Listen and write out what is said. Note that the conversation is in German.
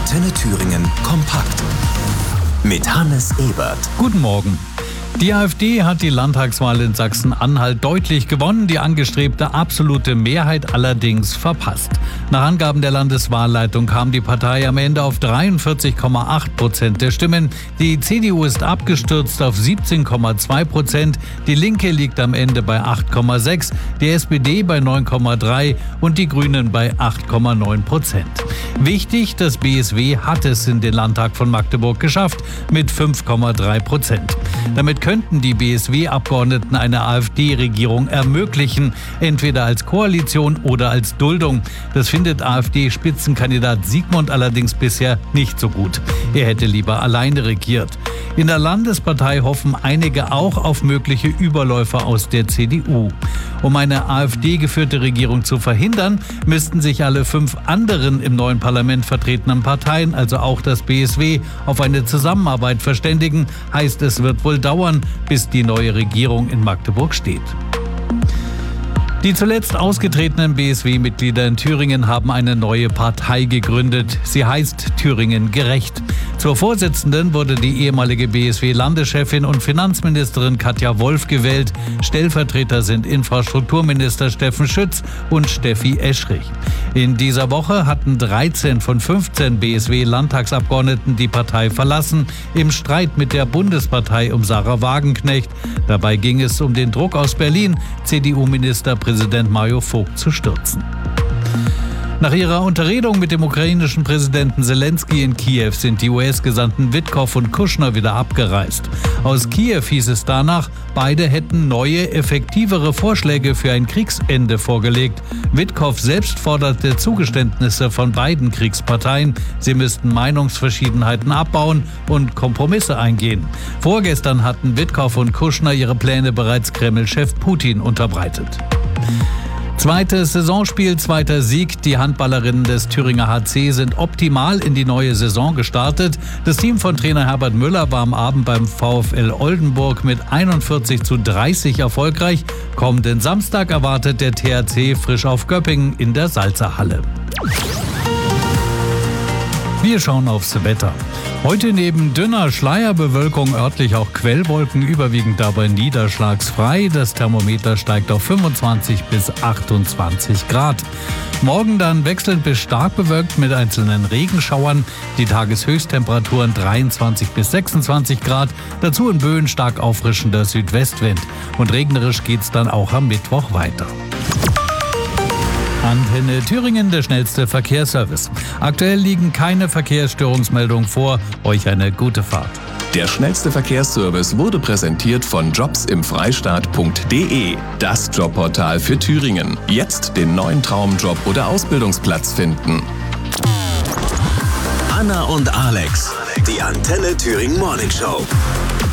Antenne Thüringen kompakt mit Hannes Ebert. Guten Morgen. Die AfD hat die Landtagswahl in Sachsen-Anhalt deutlich gewonnen, die angestrebte absolute Mehrheit allerdings verpasst. Nach Angaben der Landeswahlleitung kam die Partei am Ende auf 43,8% der Stimmen. Die CDU ist abgestürzt auf 17,2%, die Linke liegt am Ende bei 8,6%, die SPD bei 9,3% und die Grünen bei 8,9%. Wichtig, das BSW hat es in den Landtag von Magdeburg geschafft mit 5,3%. Damit könnten die BSW-Abgeordneten eine AfD-Regierung ermöglichen, entweder als Koalition oder als Duldung. Das findet AfD-Spitzenkandidat Sigmund allerdings bisher nicht so gut. Er hätte lieber alleine regiert. In der Landespartei hoffen einige auch auf mögliche Überläufer aus der CDU. Um eine AfD-geführte Regierung zu verhindern, müssten sich alle 5 anderen im neuen Parlament vertretenen Parteien, also auch das BSW, auf eine Zusammenarbeit verständigen. Heißt, es wird wohl dauern, bis die neue Regierung in Magdeburg steht. Die zuletzt ausgetretenen BSW-Mitglieder in Thüringen haben eine neue Partei gegründet. Sie heißt Thüringen Gerecht. Zur Vorsitzenden wurde die ehemalige BSW-Landeschefin und Finanzministerin Katja Wolf gewählt. Stellvertreter sind Infrastrukturminister Steffen Schütz und Steffi Eschrich. In dieser Woche hatten 13 von 15 BSW-Landtagsabgeordneten die Partei verlassen, im Streit mit der Bundespartei um Sarah Wagenknecht. Dabei ging es um den Druck aus Berlin, CDU-Ministerpräsident Mario Vogt zu stürzen. Nach ihrer Unterredung mit dem ukrainischen Präsidenten Zelensky in Kiew sind die US-Gesandten Witkow und Kushner wieder abgereist. Aus Kiew hieß es danach, beide hätten neue, effektivere Vorschläge für ein Kriegsende vorgelegt. Witkow selbst forderte Zugeständnisse von beiden Kriegsparteien. Sie müssten Meinungsverschiedenheiten abbauen und Kompromisse eingehen. Vorgestern hatten Witkow und Kushner ihre Pläne bereits Kreml-Chef Putin unterbreitet. Zweites Saisonspiel, zweiter Sieg. Die Handballerinnen des Thüringer HC sind optimal in die neue Saison gestartet. Das Team von Trainer Herbert Müller war am Abend beim VfL Oldenburg mit 41:30 erfolgreich. Kommenden Samstag erwartet der THC frisch auf Göppingen in der Salzerhalle. Wir schauen aufs Wetter. Heute neben dünner Schleierbewölkung örtlich auch Quellwolken, überwiegend dabei niederschlagsfrei. Das Thermometer steigt auf 25 bis 28 Grad. Morgen dann wechselnd bis stark bewölkt mit einzelnen Regenschauern. Die Tageshöchsttemperaturen 23 bis 26 Grad. Dazu in Böen stark auffrischender Südwestwind. Und regnerisch geht's dann auch am Mittwoch weiter. Antenne Thüringen, der schnellste Verkehrsservice. Aktuell liegen keine Verkehrsstörungsmeldungen vor. Euch eine gute Fahrt. Der schnellste Verkehrsservice wurde präsentiert von jobsimfreistaat.de, das Jobportal für Thüringen. Jetzt den neuen Traumjob oder Ausbildungsplatz finden. Anna und Alex, die Antenne Thüringen Morning Show.